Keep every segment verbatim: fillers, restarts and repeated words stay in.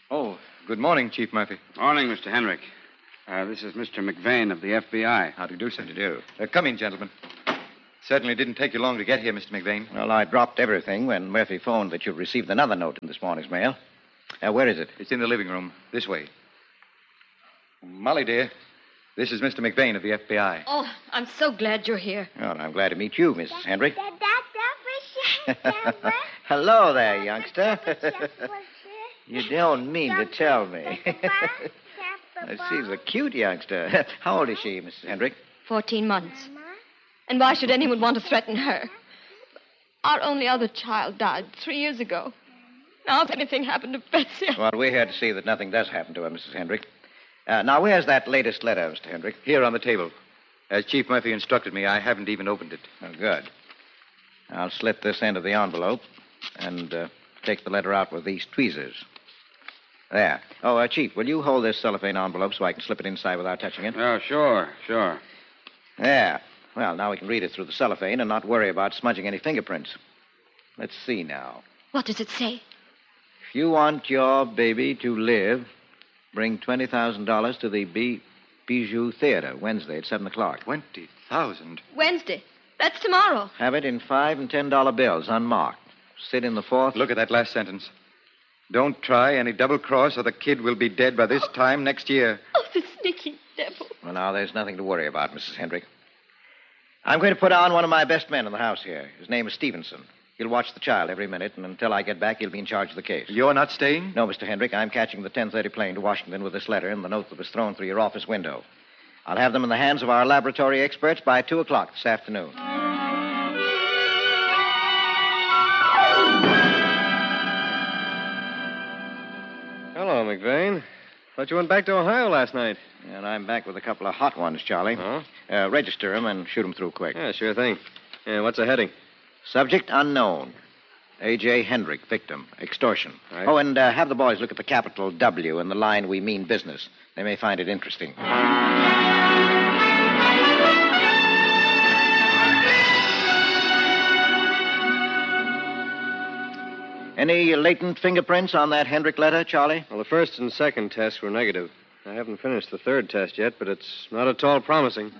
Oh, good morning, Chief Murphy. Morning, Mister Henrik. Uh, this is Mister McVane of the F B I. How do you do, sir? How do you do? Uh, come in, gentlemen. Certainly didn't take you long to get here, Mister McVane. Well, I dropped everything when Murphy phoned that you'd received another note in this morning's mail. Uh, where is it? It's in the living room. This way. Molly, dear, this is Mister McVane of the F B I. Oh, I'm so glad you're here. Well, I'm glad to meet you, Missus Hendrick. Hello there, youngster. You don't mean to tell me. She's a cute youngster. How old is she, Missus Hendrick? Fourteen months. And why should anyone want to threaten her? Our only other child died three years ago. Now, if anything happened to Betsy... Well, we're here to see that nothing does happen to her, Missus Hendrick. Uh, now, where's that latest letter, Mister Hendrick? Here on the table. As Chief Murphy instructed me, I haven't even opened it. Oh, good. I'll slit this end of the envelope and uh, take the letter out with these tweezers. There. Oh, uh, Chief, will you hold this cellophane envelope so I can slip it inside without touching it? Oh, sure, sure. There. Well, now we can read it through the cellophane and not worry about smudging any fingerprints. Let's see now. What does it say? If you want your baby to live, bring twenty thousand dollars to the B- Bijou Theater Wednesday at seven o'clock. Twenty thousand? Wednesday. That's tomorrow. Have it in five and ten dollar bills, unmarked. Sit in the fourth. Look at that last sentence. Don't try any double cross or the kid will be dead by this time next year. Oh, the sneaky devil. Well, now, there's nothing to worry about, Missus Hendrick. I'm going to put on one of my best men in the house here. His name is Stevenson. He'll watch the child every minute, and until I get back, he'll be in charge of the case. You're not staying? No, Mister Hendrick. I'm catching the ten thirty plane to Washington with this letter and the note that was thrown through your office window. I'll have them in the hands of our laboratory experts by two o'clock this afternoon. Hello, McVane. Thought you went back to Ohio last night. And I'm back with a couple of hot ones, Charlie. Huh? Uh, register them and shoot them through quick. Yeah, sure thing. Yeah, what's the heading? Subject unknown. A J. Hendrick, victim. Extortion. Right. Oh, and uh, have the boys look at the capital W in the line we mean business. They may find it interesting. Any latent fingerprints on that Hendrick letter, Charlie? Well, the first and second tests were negative. I haven't finished the third test yet, but it's not at all promising.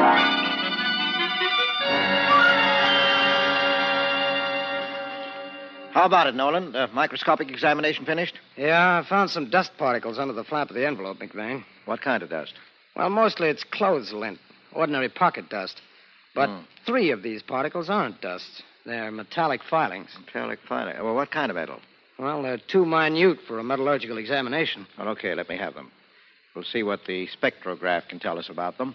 How about it, Nolan? The microscopic examination finished? Yeah, I found some dust particles under the flap of the envelope, McVane. What kind of dust? Well, mostly it's clothes lint, ordinary pocket dust. But Hmm. three of these particles aren't dust. They're metallic filings. Metallic filing. Well, what kind of metal? Well, they're too minute for a metallurgical examination. Well, okay, let me have them. We'll see what the spectrograph can tell us about them.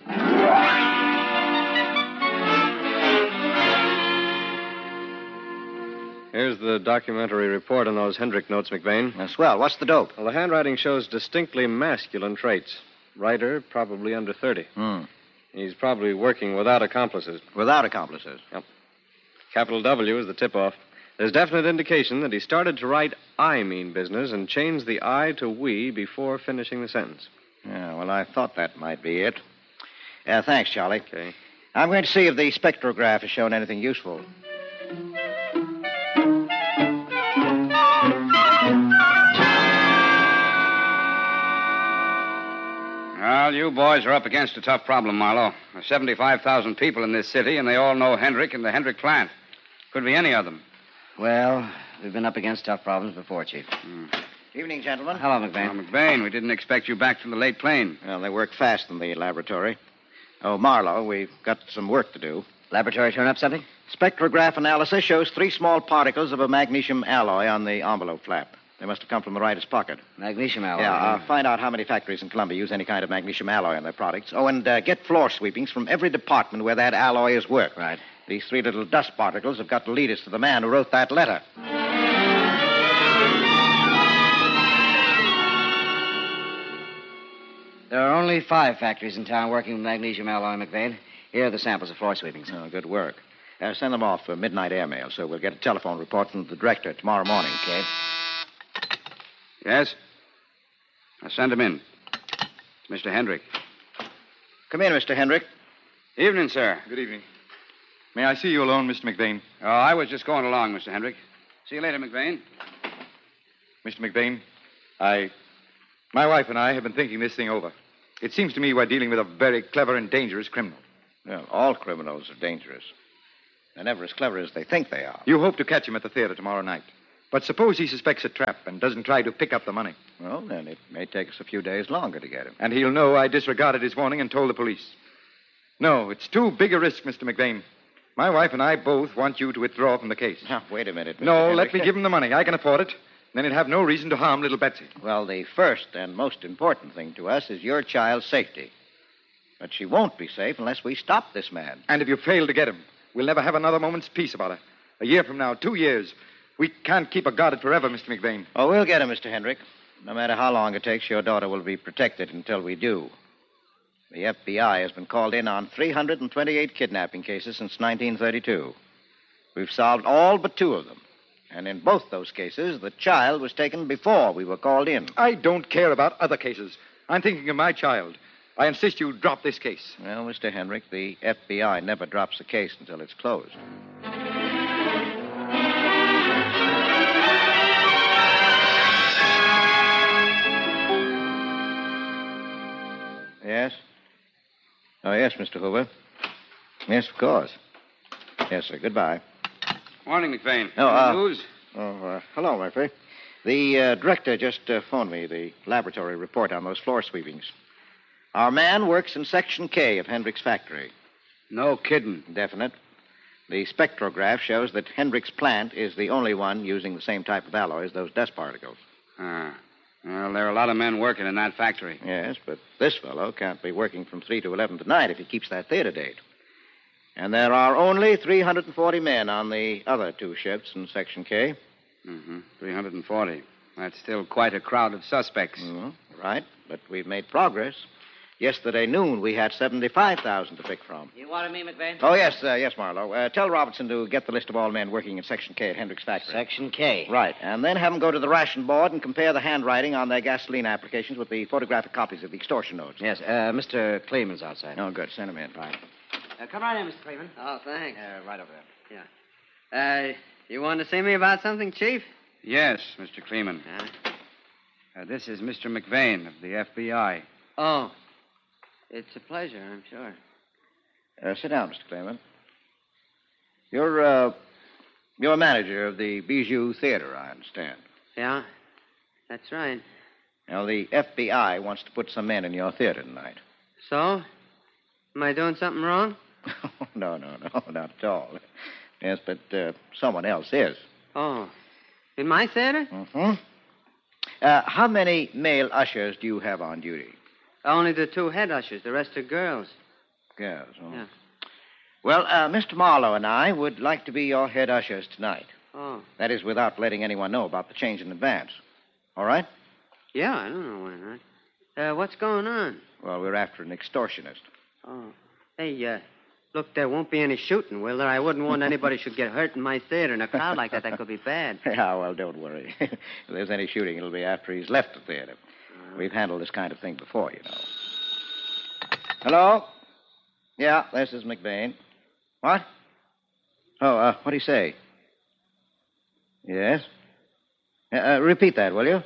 Here's the documentary report on those Hendrick notes, McVane. Uh, swell. What's the dope? Well, the handwriting shows distinctly masculine traits. Writer, probably under thirty. Hmm. He's probably working without accomplices. Without accomplices. Capital W is the tip-off. There's definite indication that he started to write I mean business and changed the I to we before finishing the sentence. Yeah, well, I thought that might be it. Uh, thanks, Charlie. Okay. I'm going to see if the spectrograph has shown anything useful. Well, you boys are up against a tough problem, Marlowe. There's seventy-five thousand people in this city, and they all know Hendrick and the Hendrick plant. Could be any of them. Well, we've been up against tough problems before, Chief. Evening, gentlemen. Hello, Well, McVane. McVane, we didn't expect you back from the late plane. Well, they work fast in the laboratory. Oh, Marlowe, we've got some work to do. Laboratory turn up something? Spectrograph analysis shows three small particles of a magnesium alloy on the envelope flap. They must have come from the writer's pocket. Magnesium alloy. Yeah, uh, find out how many factories in Columbia use any kind of magnesium alloy in their products. Oh, and uh, get floor sweepings from every department where that alloy is worked. Right. These three little dust particles have got to lead us to the man who wrote that letter. There are only five factories in town working with magnesium alloy, McVane. Here are the samples of floor sweepings. Oh, good work. Uh, send them off for midnight airmail so we'll get a telephone report from the director tomorrow morning. Okay. Yes? I'll send him in. Mister Hendrick. Come in, Mister Hendrick. Evening, sir. Good evening. May I see you alone, Mister McVane? Oh, I was just going along, Mister Hendrick. See you later, McVane. Mister McVane, I My wife and I have been thinking this thing over. It seems to me we're dealing with a very clever and dangerous criminal. Well, all criminals are dangerous. They're never as clever as they think they are. You hope to catch him at the theater tomorrow night. But suppose he suspects a trap and doesn't try to pick up the money. Well, then it may take us a few days longer to get him. And he'll know I disregarded his warning and told the police. No, it's too big a risk, Mister McVeigh. My wife and I both want you to withdraw from the case. Now, wait a minute, Mister No, Henry. let me give him the money. I can afford it. Then he'd have no reason to harm little Betsy. Well, the first and most important thing to us is your child's safety. But she won't be safe unless we stop this man. And if you fail to get him, we'll never have another moment's peace about her. A year from now, two years. We can't keep her guarded forever, Mister McVeigh. Oh, we'll get him, Mister Hendrick. No matter how long it takes, your daughter will be protected until we do. The F B I has been called in on three hundred twenty-eight kidnapping cases since nineteen thirty-two. We've solved all but two of them. And in both those cases, the child was taken before we were called in. I don't care about other cases. I'm thinking of my child. I insist you drop this case. Well, Mister Hendrick, the F B I never drops a case until it's closed. Yes? Oh, yes, Mister Hoover. Yes, of course. Yes, sir. Goodbye. Morning, McVeigh. Oh, Any uh, news? Oh, uh, hello, Murphy. The uh, director just uh, phoned me the laboratory report on those floor sweepings. Our man works in Section K of Hendrick's factory. No kidding. Definite. The spectrograph shows that Hendrick's plant is the only one using the same type of alloy as those dust particles. Ah. Well, there are a lot of men working in that factory. Yes, but this fellow can't be working from three to eleven tonight if he keeps that theater date. And there are only three hundred forty men on the other two shifts in Section K. Mm-hmm. three hundred forty. That's still quite a crowd of suspects. Mm-hmm. Right, but we've made progress. Yesterday noon, we had seventy-five thousand to pick from. You wanted me, McVeigh? Oh, yes, uh, yes, Marlowe. Uh, tell Robertson to get the list of all men working in Section K at Hendrick's factory. Section K. Right, and then have them go to the ration board and compare the handwriting on their gasoline applications with the photographic copies of the extortion notes. Yes, uh, Mister Kleeman's outside. Oh, good. Send him in. Right. Uh, come right in, Mister Kleeman. Oh, thanks. Uh, right over there. Yeah. Uh, you wanted to see me about something, Chief? Yes, Mister Kleeman. Yeah. Uh, this is Mister McVeigh of the F B I. Oh. It's a pleasure, I'm sure. Uh, sit down, Mister Clayman. You're, uh, you're manager of the Bijou Theater, I understand. Yeah, that's right. Now, the F B I wants to put some men in your theater tonight. So? Am I doing something wrong? no, no, no, not at all. Yes, but uh, someone else is. Oh. In my theater? Mm-hmm. Uh, how many male ushers do you have on duty? Only the two head ushers. The rest are girls. Girls, oh. Yeah. Well, uh, Mister Marlowe and I would like to be your head ushers tonight. Oh. That is, without letting anyone know about the change in advance. All right? Yeah, I don't know why not. Uh, what's going on? Well, we're after an extortionist. Oh. Hey, uh, look, there won't be any shooting, will there? I wouldn't want anybody should get hurt in my theater. In a crowd like that, that could be bad. Yeah, well, don't worry. If there's any shooting, it'll be after he's left the theater. We've handled this kind of thing before, you know. Hello? Yeah, this is McVeigh. What? Oh, uh, what'd he say? Yes? Uh, uh, repeat that, will you?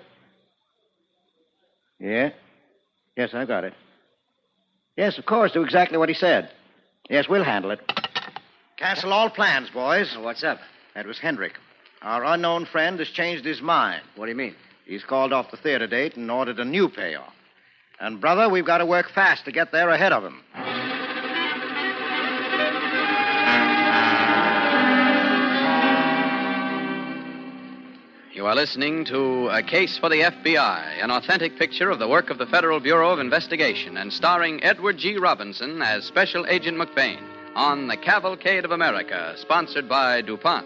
Yeah? Yes, I got it. Yes, of course, do exactly what he said. Yes, we'll handle it. Cancel all plans, boys. Oh, what's up? That was Hendrick. Our unknown friend has changed his mind. What do you mean? He's called off the theater date and ordered a new payoff. And, brother, we've got to work fast to get there ahead of him. You are listening to A Case for the F B I, an authentic picture of the work of the Federal Bureau of Investigation, and starring Edward G. Robinson as Special Agent McVeigh on The Cavalcade of America, sponsored by DuPont.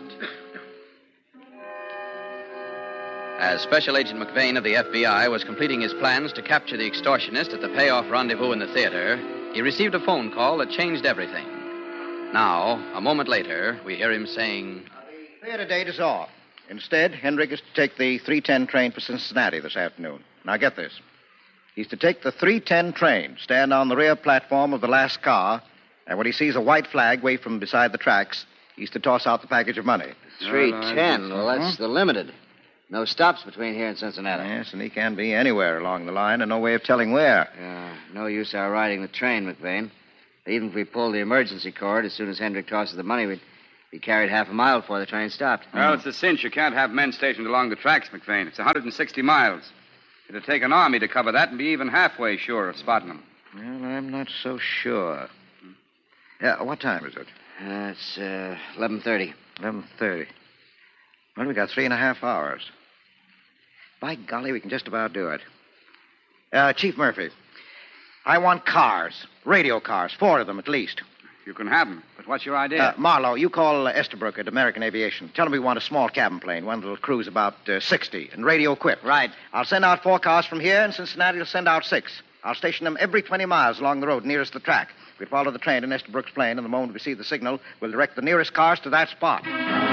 As Special Agent McVeigh of the F B I was completing his plans to capture the extortionist at the payoff rendezvous in the theater, he received a phone call that changed everything. Now, a moment later, we hear him saying, The theater date is off. Instead, Hendrick is to take the three ten train for Cincinnati this afternoon. Now, get this. He's to take the three ten train, stand on the rear platform of the last car, and when he sees a white flag wave from beside the tracks, he's to toss out the package of money. three ten. Well, that's the limited. No stops between here and Cincinnati. Yes, and he can be anywhere along the line and no way of telling where. Yeah, no use our riding the train, McVeigh. Even if we pull the emergency cord, as soon as Hendrick tosses the money, we'd be carried half a mile before the train stopped. Well, it's a cinch. You can't have men stationed along the tracks, McVeigh. It's one hundred sixty miles. It'd take an army to cover that and be even halfway sure of spotting them. Well, I'm not so sure. Yeah, what time is it? Uh, it's uh, eleven thirty. eleven thirty. Well, we got three and a half hours. By golly, we can just about do it. Uh, Chief Murphy, I want cars, radio cars, four of them at least. You can have them, but what's your idea? Uh, Marlowe, you call uh, Estabrook at American Aviation. Tell him we want a small cabin plane, one that'll cruise about uh, sixty, and radio equipped. Right. I'll send out four cars from here, and Cincinnati will send out six. I'll station them every twenty miles along the road nearest the track. We'll follow the train in Estabrook's plane, and the moment we see the signal, we'll direct the nearest cars to that spot.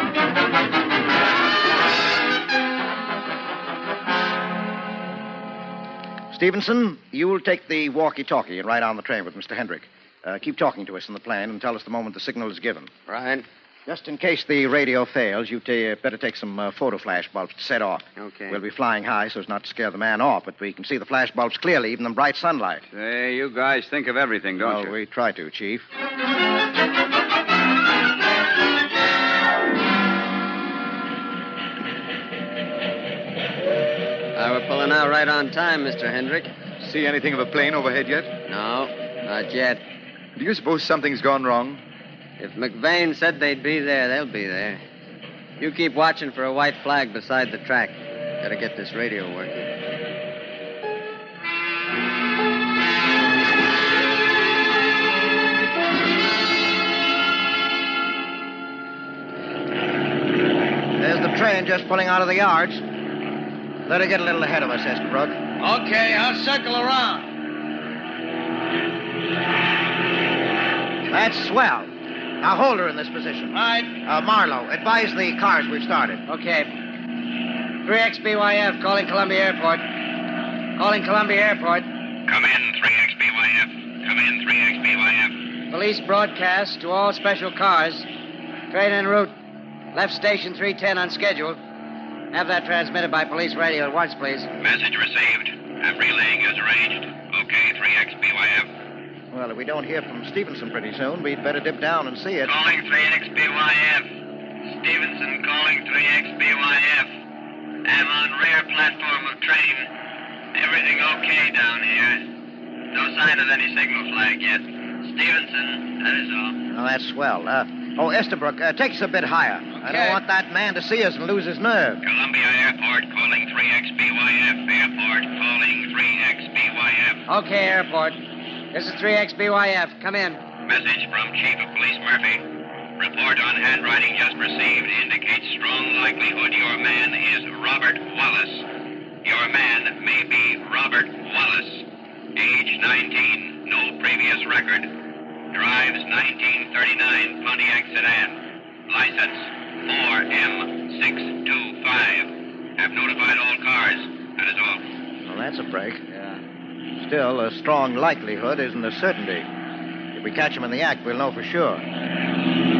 Stevenson, you'll take the walkie-talkie and ride on the train with Mister Hendrick. Uh, keep talking to us in the plane and tell us the moment the signal is given. Right. Just in case the radio fails, you'd uh, better take some uh, photo flash bulbs to set off. Okay. We'll be flying high so as not to scare the man off, but we can see the flash bulbs clearly, even in bright sunlight. Hey, you guys think of everything, don't well, you? we try to, Chief. Uh, we're pulling out right on time, Mister Hendrick. See anything of a plane overhead yet? No, not yet. Do you suppose something's gone wrong? If McVeigh said they'd be there, they'll be there. You keep watching for a white flag beside the track. Gotta get this radio working. There's the train just pulling out of the yards. Let her get a little ahead of us, Estabrook. Okay, I'll circle around. That's swell. Now hold her in this position. Right. Uh, Marlowe, advise the cars we've started. Okay. three X B Y F calling Columbia Airport. Calling Columbia Airport. Come in, three X B Y F. Come in, three X B Y F. Police broadcast to all special cars. Train en route. Left station three ten on schedule. Have that transmitted by police radio at once, please. Message received. I'm relaying as arranged. Okay, three X B Y F. Well, if we don't hear from Stevenson pretty soon, we'd better dip down and see it. Calling three X B Y F. Stevenson calling three X B Y F. I'm on rear platform of train. Everything okay down here. No sign of any signal flag yet. Stevenson, that is all. Oh, that's swell. Uh, oh, Estabrook, uh, take us a bit higher. I don't want that man to see us and lose his nerve. Columbia Airport calling three X B Y F. Airport calling three X B Y F. Okay, Airport. This is three X B Y F. Come in. Message from Chief of Police Murphy. Report on handwriting just received indicates strong likelihood your man is Robert Wallace. Your man may be Robert Wallace. Age nineteen, no previous record. Drives nineteen thirty-nine Pontiac sedan. License four M six two five. Have notified all cars. That is all. Well, that's a break. Yeah. Still, a strong likelihood isn't a certainty. If we catch him in the act, we'll know for sure.